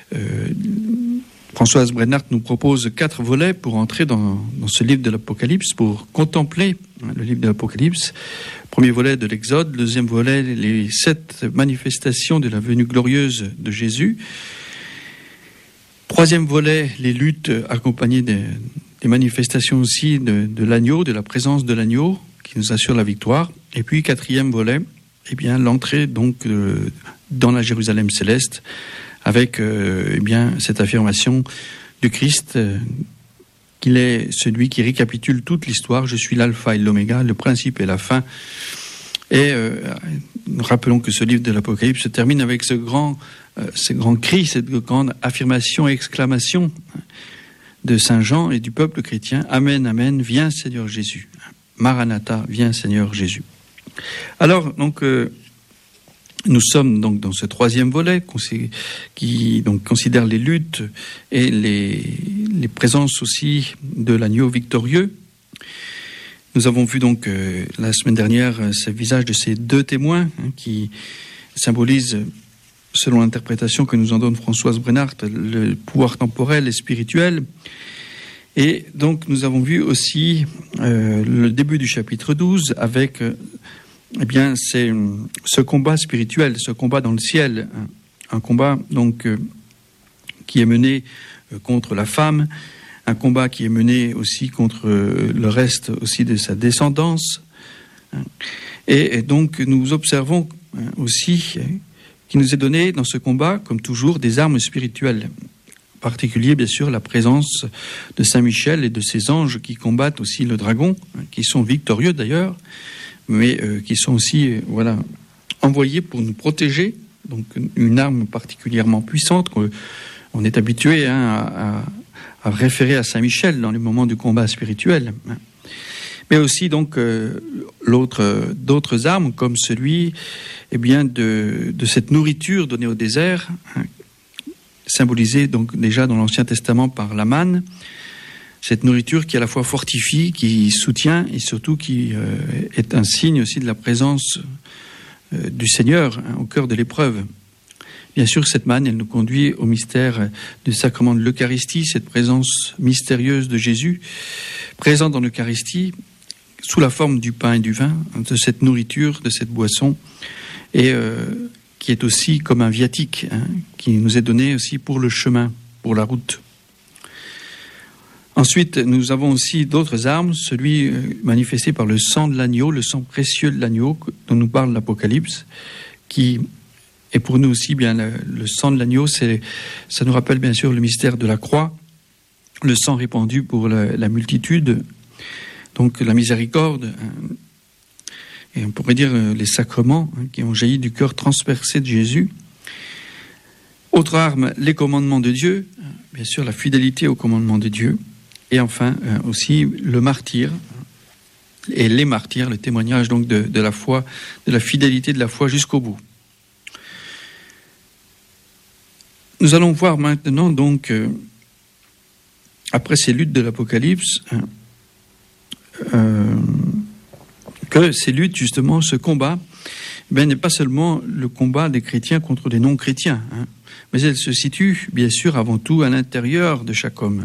Françoise Brennart nous propose 4 volets pour entrer dans ce livre de l'Apocalypse, pour contempler le livre de l'Apocalypse. Premier volet de l'Exode, deuxième volet, les 7 manifestations de la venue glorieuse de Jésus. Troisième volet, les luttes accompagnées des manifestations aussi de l'agneau, de la présence de l'agneau qui nous assure la victoire. Et puis quatrième volet, eh bien l'entrée donc dans la Jérusalem céleste, avec cette affirmation du Christ qu'il est celui qui récapitule toute l'histoire. Je suis l'alpha et l'oméga, le principe et la fin. Et rappelons que ce livre de l'Apocalypse se termine avec ce grand cri, cette grande affirmation et exclamation de Saint Jean et du peuple chrétien. Amen, amen, viens Seigneur Jésus. Maranatha, viens Seigneur Jésus. Alors, donc, nous sommes donc dans ce troisième volet qui donc considère les luttes et les présences aussi de l'agneau victorieux. Nous avons vu donc la semaine dernière ce visage de ces 2 témoins qui symbolisent, selon l'interprétation que nous en donne Françoise Brennart, le pouvoir temporel et spirituel. Et donc nous avons vu aussi le début du chapitre 12 avec c'est ce combat spirituel, ce combat dans le ciel, un combat donc qui est mené contre la femme, un combat qui est mené aussi contre le reste aussi de sa descendance. Et donc nous observons aussi qu'il nous est donné dans ce combat, comme toujours, des armes spirituelles. En particulier, bien sûr, la présence de Saint Michel et de ses anges qui combattent aussi le dragon, qui sont victorieux d'ailleurs, mais qui sont aussi envoyés pour nous protéger. Donc une arme particulièrement puissante qu'on est habitué à référer à Saint Michel dans les moments du combat spirituel. Mais aussi donc d'autres armes comme celui de cette nourriture donnée au désert, symbolisée donc déjà dans l'Ancien Testament par la manne. Cette nourriture qui à la fois fortifie, qui soutient et surtout qui est un signe aussi de la présence du Seigneur au cœur de l'épreuve. Bien sûr, cette manne, elle nous conduit au mystère du sacrement de l'Eucharistie, cette présence mystérieuse de Jésus, présent dans l'Eucharistie, sous la forme du pain et du vin, de cette nourriture, de cette boisson, et qui est aussi comme un viatique, qui nous est donné aussi pour le chemin, pour la route. Ensuite, nous avons aussi d'autres armes, celui manifesté par le sang de l'agneau, le sang précieux de l'agneau dont nous parle l'Apocalypse, qui est pour nous aussi le sang de l'agneau, ça nous rappelle bien sûr le mystère de la croix, le sang répandu pour la multitude, donc la miséricorde, et on pourrait dire les sacrements qui ont jailli du cœur transpercé de Jésus. Autre arme, les commandements de Dieu, bien sûr la fidélité aux commandements de Dieu. Et enfin, aussi le martyr et les martyrs, le témoignage donc de la foi, de la fidélité de la foi jusqu'au bout. Nous allons voir maintenant donc, après ces luttes de l'Apocalypse, que ces luttes, justement, ce combat, n'est pas seulement le combat des chrétiens contre des non-chrétiens, mais elle se situe, bien sûr, avant tout à l'intérieur de chaque homme.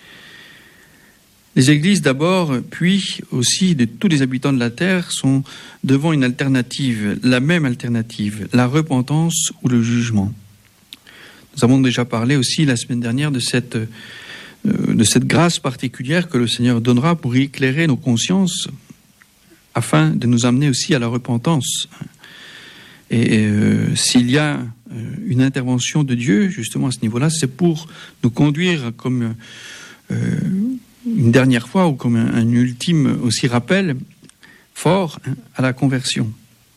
Les églises d'abord, puis aussi de tous les habitants de la terre sont devant une alternative, la même alternative, la repentance ou le jugement. Nous avons déjà parlé aussi la semaine dernière de cette grâce particulière que le Seigneur donnera pour éclairer nos consciences afin de nous amener aussi à la repentance. Et s'il y a une intervention de Dieu justement à ce niveau-là, c'est pour nous conduire comme une dernière fois ou comme un ultime aussi rappel fort à la conversion.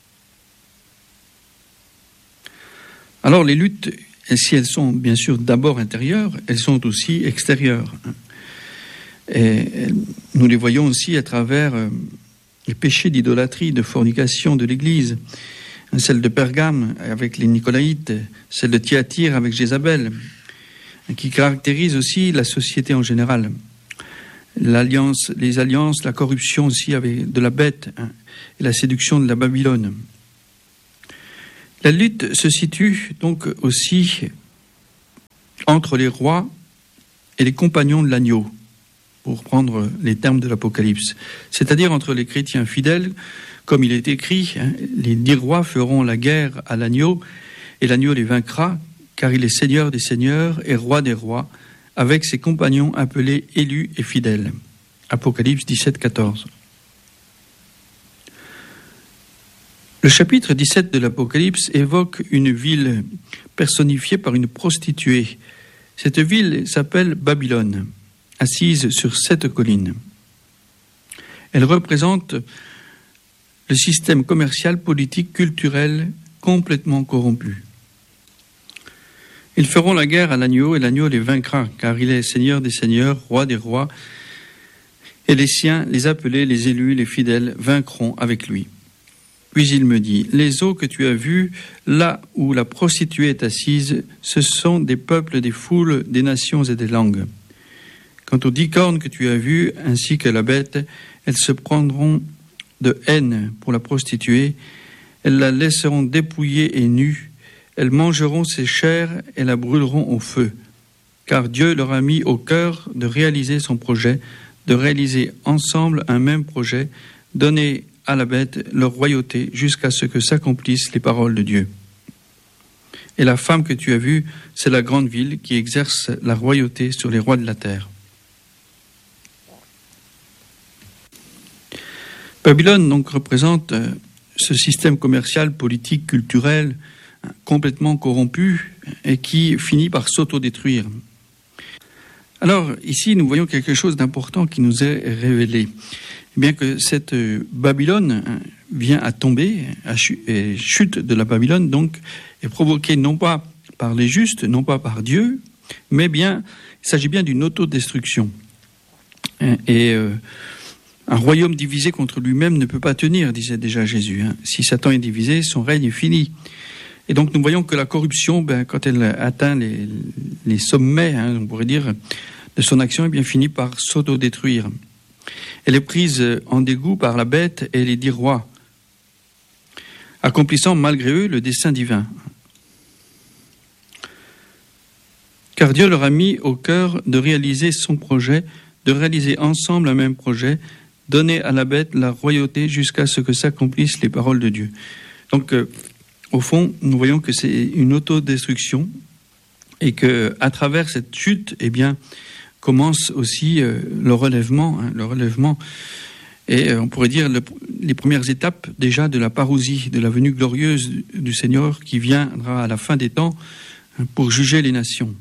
Alors les luttes, si elles sont bien sûr d'abord intérieures, elles sont aussi extérieures. Et nous les voyons aussi à travers les péchés d'idolâtrie, de fornication de l'Église, celle de Pergame avec les Nicolaïtes, celle de Thyatire avec Jézabel, qui caractérise aussi la société en général. Les alliances, la corruption aussi avec de la bête et la séduction de la Babylone. La lutte se situe donc aussi entre les rois et les compagnons de l'agneau, pour prendre les termes de l'Apocalypse, c'est-à-dire entre les chrétiens fidèles, comme il est écrit, les 10 rois feront la guerre à l'agneau, et l'agneau les vaincra, car il est Seigneur des seigneurs et Roi des rois, avec ses compagnons appelés élus et fidèles. Apocalypse 17, 14. Le chapitre 17 de l'Apocalypse évoque une ville personnifiée par une prostituée. Cette ville s'appelle Babylone, assise sur 7 collines. Elle représente le système commercial, politique, culturel complètement corrompu. Ils feront la guerre à l'agneau et l'agneau les vaincra, car il est Seigneur des seigneurs, Roi des rois, et les siens, les appelés, les élus, les fidèles, vaincront avec lui. Puis il me dit, les eaux que tu as vues, là où la prostituée est assise, ce sont des peuples, des foules, des nations et des langues. Quant aux 10 cornes que tu as vues, ainsi que la bête, elles se prendront de haine pour la prostituée, elles la laisseront dépouillée et nue, elles mangeront ses chairs et la brûleront au feu, car Dieu leur a mis au cœur de réaliser son projet, de réaliser ensemble un même projet, donner à la bête leur royauté jusqu'à ce que s'accomplissent les paroles de Dieu. Et la femme que tu as vue, c'est la grande ville qui exerce la royauté sur les rois de la terre. Babylone donc représente ce système commercial, politique, culturel, complètement corrompu et qui finit par s'autodétruire. Alors ici, nous voyons quelque chose d'important qui nous est révélé. Eh bien que cette Babylone vient à tomber, chute de la Babylone donc est provoquée non pas par les justes, non pas par Dieu, mais bien il s'agit bien d'une autodestruction. Et un royaume divisé contre lui-même ne peut pas tenir, disait déjà Jésus. Si Satan est divisé, son règne est fini. Et donc nous voyons que la corruption, quand elle atteint les sommets, on pourrait dire, de son action, eh bien finit par s'autodétruire. Elle est prise en dégoût par la bête et les 10 rois, accomplissant malgré eux le dessein divin. Car Dieu leur a mis au cœur de réaliser son projet, de réaliser ensemble un même projet, donner à la bête la royauté jusqu'à ce que s'accomplissent les paroles de Dieu. Donc, au fond, nous voyons que c'est une autodestruction et que, à travers cette chute, eh bien, commence aussi le relèvement. Et on pourrait dire les premières étapes déjà de la parousie, de la venue glorieuse du Seigneur qui viendra à la fin des temps pour juger les nations.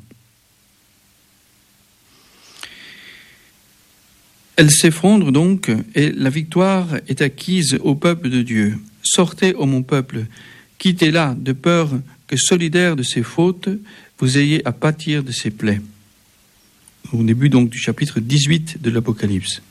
Elle s'effondre donc et la victoire est acquise au peuple de Dieu. Sortez, ô mon peuple, quittez-la de peur que, solidaire de ses fautes, vous ayez à pâtir de ses plaies. Au début donc du chapitre 18 de l'Apocalypse.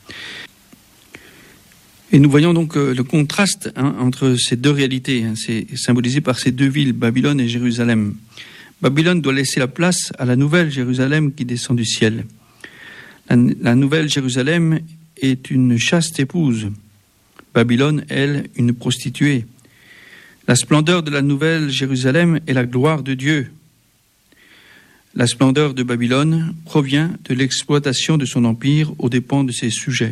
Et nous voyons donc le contraste entre ces deux réalités. C'est symbolisé par ces 2 villes, Babylone et Jérusalem. Babylone doit laisser la place à la nouvelle Jérusalem qui descend du ciel. La nouvelle Jérusalem est une chaste épouse. Babylone, elle, une prostituée. La splendeur de la nouvelle Jérusalem est la gloire de Dieu. La splendeur de Babylone provient de l'exploitation de son empire aux dépens de ses sujets.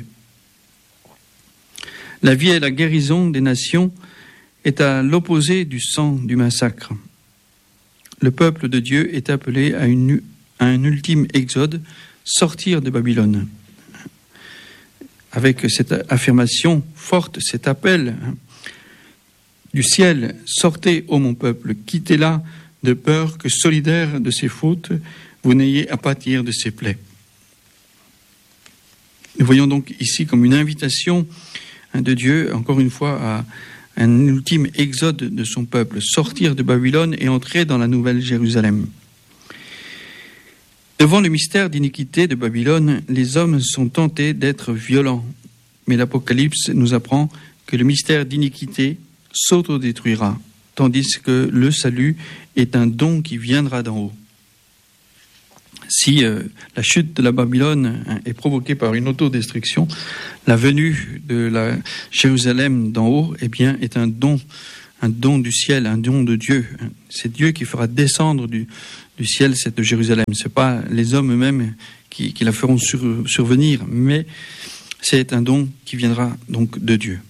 La vie et la guérison des nations est à l'opposé du sang du massacre. Le peuple de Dieu est appelé à un ultime exode, sortir de Babylone. Avec cette affirmation forte, cet appel du ciel, sortez, ô mon peuple, quittez-la de peur que, solidaire de ses fautes, vous n'ayez à pâtir de ses plaies. Nous voyons donc ici comme une invitation de Dieu, encore une fois, à un ultime exode de son peuple, sortir de Babylone et entrer dans la nouvelle Jérusalem. Devant le mystère d'iniquité de Babylone, les hommes sont tentés d'être violents. Mais l'Apocalypse nous apprend que le mystère d'iniquité s'autodétruira, tandis que le salut est un don qui viendra d'en haut. Si la chute de la Babylone est provoquée par une autodestruction, la venue de la Jérusalem d'en haut, eh bien, est un don un don du ciel, un don de Dieu. C'est Dieu qui fera descendre du ciel cette Jérusalem. C'est pas les hommes eux-mêmes qui la feront survenir, mais c'est un don qui viendra donc de Dieu.